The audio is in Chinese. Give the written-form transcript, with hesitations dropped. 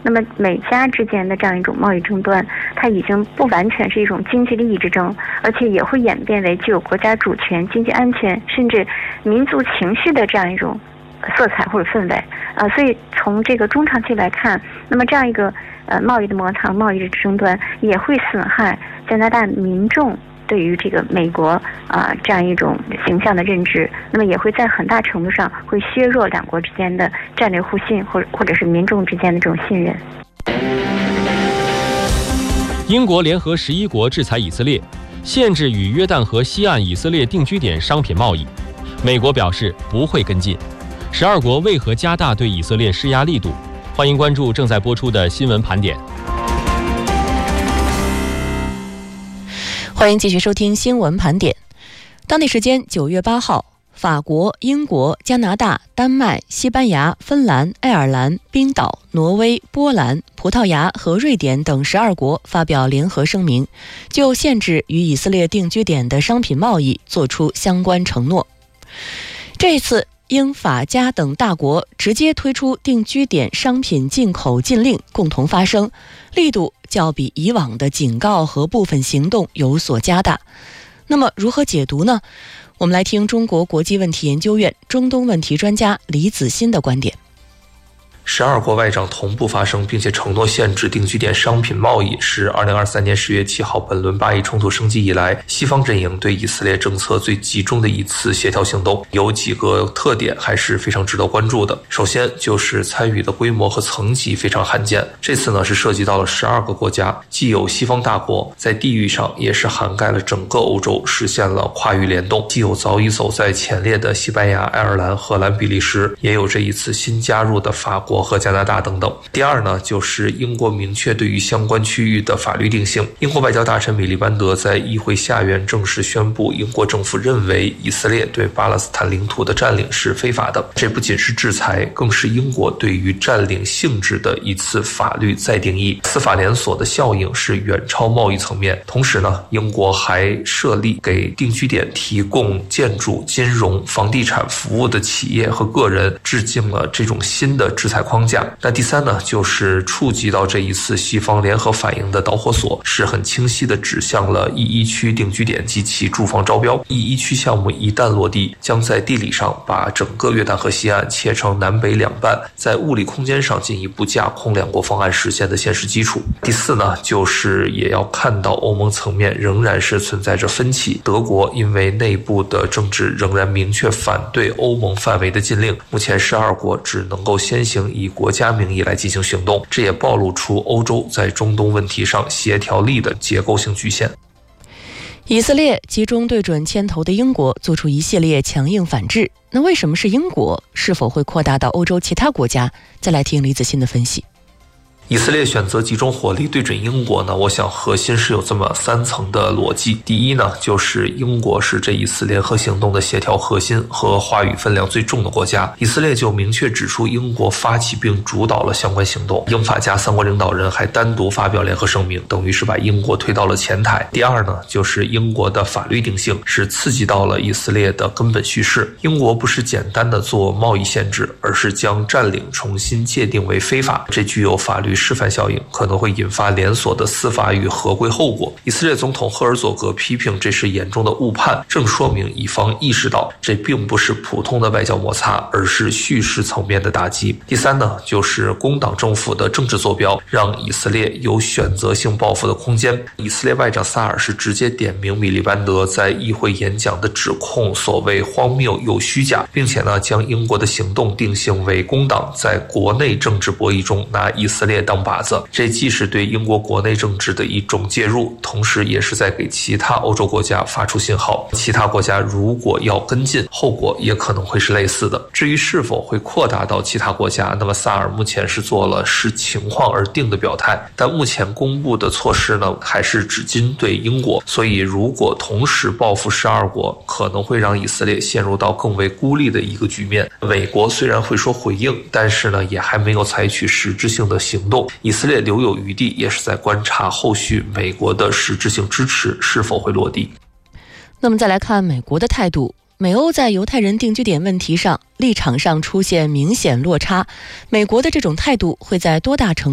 那么美加之间的这样一种贸易争端，它已经不完全是一种经济利益之争，而且也会演变为具有国家主权、经济安全甚至民族情绪的这样一种色彩或者氛围。所以从这个中长期来看，那么这样一个贸易的摩擦、贸易的争端也会损害加拿大民众对于这个美国这样一种形象的认知，那么也会在很大程度上会削弱两国之间的战略互信，或者是民众之间的这种信任。 英国联合11国制裁以色列，限制与约旦河西岸以色列定居点商品贸易。美国表示不会跟进。12国为何加大对以色列施压力度？欢迎关注正在播出的新闻盘点。 欢迎继续收听新闻盘点。当地时间9月8号，法国、英国、加拿大、丹麦、西班牙、芬兰、爱尔兰、冰岛、挪威、波兰、葡萄牙和瑞典等12国发表联合声明，就限制与以色列定居点的商品贸易作出相关承诺。这次英法加等大国直接推出定居点商品进口禁令，共同发声，力度较比以往的警告和部分行动有所加大。那么如何解读呢？我们来听中国国际问题研究院中东问题专家李子欣的观点。 12国外长同步发声，并且承诺限制定居点商品贸易，是2023年10月7号本轮巴以冲突升级以来，西方阵营对以色列政策最集中的一次协调行动。有几个特点还是非常值得关注的。首先就是参与的规模和层级非常罕见，这次呢是涉及到了12个国家，既有西方大国，在地域上也是涵盖了整个欧洲，实现了跨域联动，既有早已走在前列的西班牙、爱尔兰、荷兰、比利时，也有这一次新加入的法国和加拿大等等。第二呢，就是英国明确对于相关区域的法律定性。英国外交大臣米利班德在议会下院正式宣布，英国政府认为以色列对巴勒斯坦领土的占领是非法的。这不仅是制裁，更是英国对于占领性质的一次法律再定义。司法连锁的效应是远超贸易层面。同时呢，英国还设立给定居点提供建筑、金融、房地产服务的企业和个人制定了这种新的制裁框架。那第三呢，就是触及到这一次西方联合反应的导火索，是很清晰地指向了E1区定居点及其住房招标。E1区项目一旦落地，将在地理上把整个约旦河西岸切成南北两半，在物理空间上进一步架空两国方案实现的现实基础。第四呢，就是也要看到欧盟层面仍然是存在着分歧。德国因为内部的政治仍然明确反对欧盟范围的禁令，目前12国只能够先行以国家名义来进行行动，这也暴露出欧洲在中东问题上协调力的结构性局限。 以色列集中对准牵头的英国做出一系列强硬反制，那为什么是英国？是否会扩大到欧洲其他国家？再来听李子欣的分析。 以色列选择集中火力对准英国呢，我想核心是有这么3层的逻辑。第一呢，就是英国是这一次联合行动的协调核心和话语分量最重的国家，以色列就明确指出英国发起并主导了相关行动。英法加3国领导人还单独发表联合声明，等于是把英国推到了前台。第二呢，就是英国的法律定性是刺激到了以色列的根本叙事。英国不是简单的做贸易限制，而是将占领重新界定为非法，这具有法律示范效应，可能会引发连锁的司法与合规后果。以色列总统赫尔佐格批评这是严重的误判，正说明以方意识到这并不是普通的外交摩擦，而是叙事层面的打击。第三呢，就是工党政府的政治坐标，让以色列有选择性报复的空间。以色列外长萨尔是直接点名米利班德在议会演讲的指控所谓荒谬又虚假，并且呢，将英国的行动定性为工党在国内政治博弈中拿以色列当靶子。这既是对英国国内政治的一种介入，同时也是在给其他欧洲国家发出信号，其他国家如果要跟进，后果也可能会是类似的。至于是否会扩大到其他国家，那么萨尔目前是做了视情况而定的表态，但目前公布的措施呢，还是只针对英国，所以如果同时报复12国，可能会让以色列陷入到更为孤立的一个局面。美国虽然会说回应，但是呢，也还没有采取实质性的行动。以色列留有余地，也是在观察后续美国的实质性支持是否会落地。 那么再来看美国的态度，美欧在犹太人定居点问题上立场上出现明显落差，美国的这种态度会在多大程度